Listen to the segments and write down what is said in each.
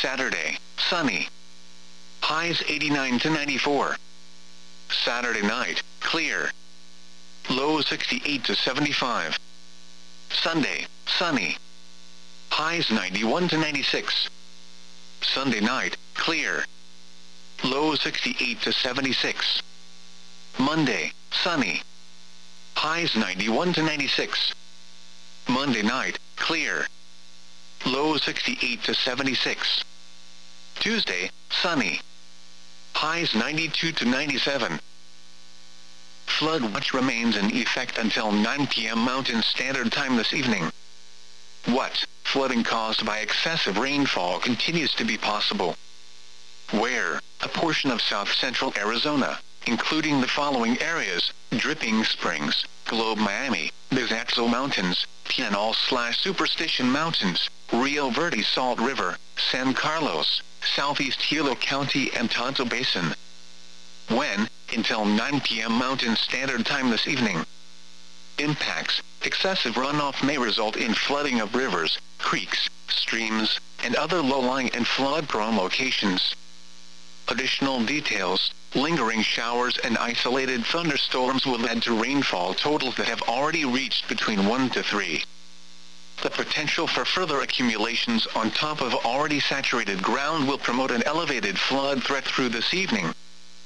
Saturday, sunny. Highs 89 to 94. Saturday night, clear. Lows 68 to 75. Sunday, sunny. Highs 91 to 96. Sunday night, clear. Lows 68 to 76. Monday, sunny. Highs 91 to 96. Monday night, clear. Lows 68 to 76. Tuesday, sunny. Highs 92 to 97. Flood watch remains in effect until 9 p.m. Mountain Standard Time this evening. What? Flooding caused by excessive rainfall continues to be possible. Where? A portion of south-central Arizona, including the following areas: Dripping Springs, Globe Miami, Bizaxo Mountains, Pinal/Superstition Mountains, Rio Verde Salt River, San Carlos, Southeast Hilo County and Tonto Basin. When? Until 9 p.m. Mountain Standard Time this evening. Impacts: excessive runoff may result in flooding of rivers, creeks, streams, and other low-lying and flood-prone locations. Additional details: lingering showers and isolated thunderstorms will add to rainfall totals that have already reached between 1 to 3. The potential for further accumulations on top of already saturated ground will promote an elevated flood threat through this evening.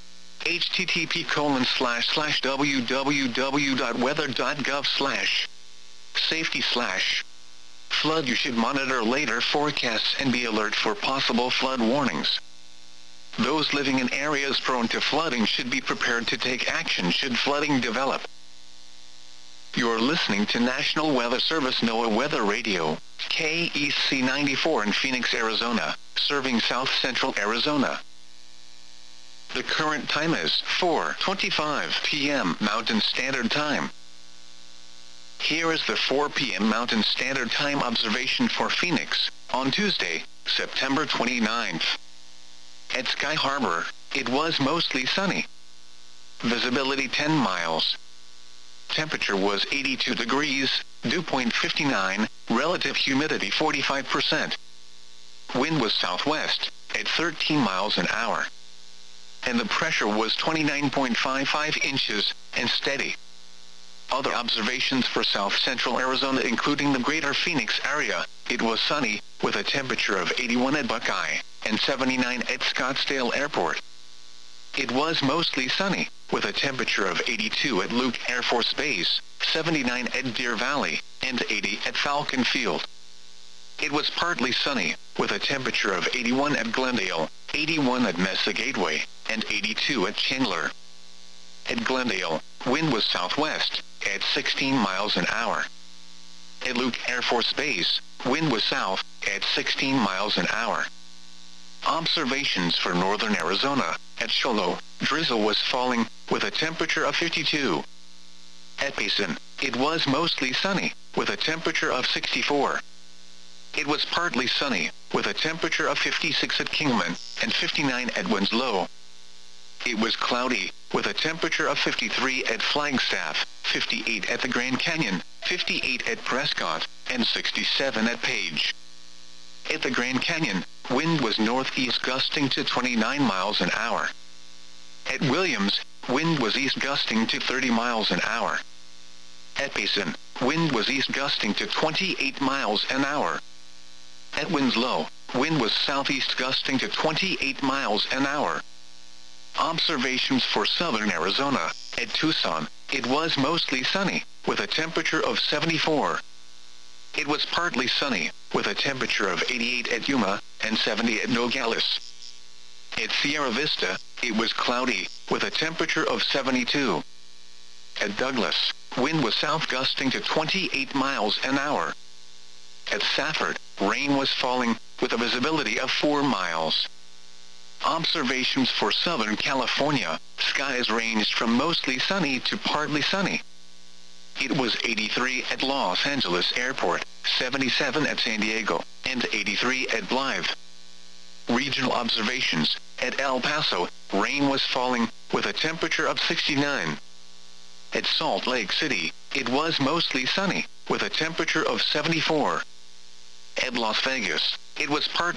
http://www.weather.gov/safety/ flood. You should monitor later forecasts and be alert for possible flood warnings. Those living in areas prone to flooding should be prepared to take action should flooding develop. You're listening to National Weather Service NOAA Weather Radio, KEC 94 in Phoenix, Arizona, serving south-central Arizona. The current time is 4:25 p.m. Mountain Standard Time. Here is the 4 p.m. Mountain Standard Time observation for Phoenix, on Tuesday, September 29th. At Sky Harbor, it was mostly sunny. Visibility 10 miles. Temperature was 82 degrees, dew point 59, relative humidity 45%. Wind was southwest, at 13 miles an hour. And the pressure was 29.55 inches, and steady. Other observations for south-central Arizona including the greater Phoenix area: it was sunny, with a temperature of 81 at Buckeye, and 79 at Scottsdale Airport. It was mostly sunny, with a temperature of 82 at Luke Air Force Base, 79 at Deer Valley, and 80 at Falcon Field. It was partly sunny, with a temperature of 81 at Glendale, 81 at Mesa Gateway, and 82 at Chandler. At Glendale, wind was southwest, at 16 miles an hour. At Luke Air Force Base, wind was south, at 16 miles an hour. Observations for northern Arizona: at Sholo, drizzle was falling, with a temperature of 52. At Payson, it was mostly sunny, with a temperature of 64. It was partly sunny, with a temperature of 56 at Kingman, and 59 at Winslow. It was cloudy, with a temperature of 53 at Flagstaff, 58 at the Grand Canyon, 58 at Prescott, and 67 at Page. At the Grand Canyon, wind was northeast gusting to 29 miles an hour. At Williams, wind was east gusting to 30 miles an hour. At Payson, wind was east gusting to 28 miles an hour. At Winslow, wind was southeast gusting to 28 miles an hour. Observations for southern Arizona: at Tucson, it was mostly sunny, with a temperature of 74. It was partly sunny, with a temperature of 88 at Yuma, and 70 at Nogales. At Sierra Vista, it was cloudy, with a temperature of 72. At Douglas, wind was south gusting to 28 miles an hour. At Safford, rain was falling, with a visibility of 4 miles. Observations for Southern California: skies ranged from mostly sunny to partly sunny. It was 83 at Los Angeles Airport, 77 at San Diego, and 83 at Blythe. Regional observations: at El Paso, rain was falling, with a temperature of 69. At Salt Lake City, it was mostly sunny, with a temperature of 74. At Las Vegas, it was partly